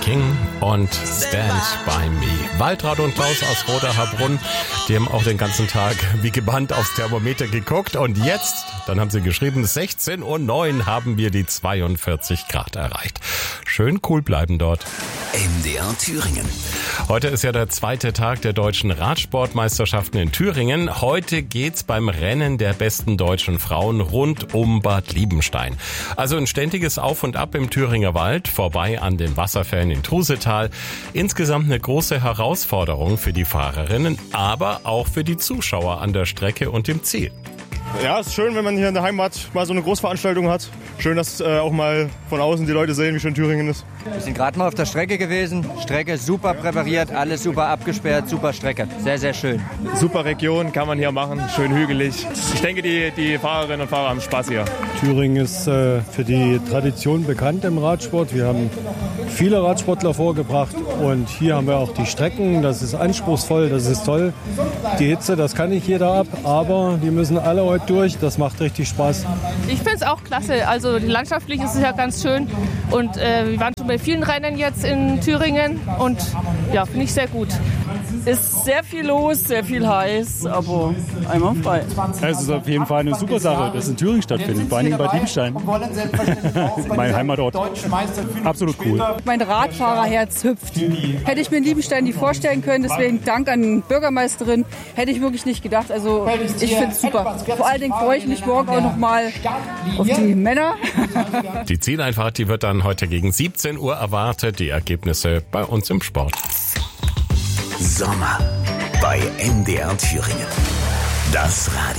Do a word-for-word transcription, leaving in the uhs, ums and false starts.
King und Stand By Me. Waltraud und Klaus aus Roda-Harbrunn, die haben auch den ganzen Tag wie gebannt aufs Thermometer geguckt. Und jetzt, dann haben sie geschrieben, sechzehn Uhr neun haben wir die zweiundvierzig Grad erreicht. Schön cool bleiben dort. M D R Thüringen. Heute ist ja der zweite Tag der deutschen Radsportmeisterschaften in Thüringen. Heute geht's beim Rennen der besten deutschen Frauen rund um Bad Liebenstein. Also ein ständiges Auf und Ab im Thüringer Wald, vorbei an den Wasserfällen in Trusetal. Insgesamt eine große Herausforderung für die Fahrerinnen, aber auch für die Zuschauer an der Strecke und im Ziel. Ja, es ist schön, wenn man hier in der Heimat mal so eine Großveranstaltung hat. Schön, dass äh, auch mal von außen die Leute sehen, wie schön Thüringen ist. Wir sind gerade mal auf der Strecke gewesen. Strecke super präpariert, alles super abgesperrt, super Strecke. Sehr, sehr schön. Super Region, kann man hier machen, schön hügelig. Ich denke, die, die Fahrerinnen und Fahrer haben Spaß hier. Thüringen ist äh, für die Tradition bekannt im Radsport. Wir haben viele Radsportler vorgebracht und hier haben wir auch die Strecken. Das ist anspruchsvoll, das ist toll. Die Hitze, das kann nicht jeder ab, aber die müssen alle heute durch. Das macht richtig Spaß. Ich finde es auch klasse. Also landschaftlich ist es ja ganz schön und äh, wir waren schon bei vielen Rennen jetzt in Thüringen und ja, finde ich sehr gut. Ist sehr viel los, sehr viel heiß, aber einwandfrei. Es ist auf jeden Fall eine super Sache, dass es in Thüringen stattfindet, vor allem bei Liebenstein. Mein Heimatort. Absolut cool. Mein Radfahrerherz hüpft. Hätte ich mir in Liebenstein nicht vorstellen können, deswegen Dank an die Bürgermeisterin, hätte ich wirklich nicht gedacht. Also ich finde es super. Vor allen Dingen freue ich mich morgen auch noch mal auf die Männer. Die Zieleinfahrt, die wird dann heute gegen siebzehn Uhr erwartet. Die Ergebnisse bei uns im Sport. Sommer bei M D R Thüringen. Das Radio.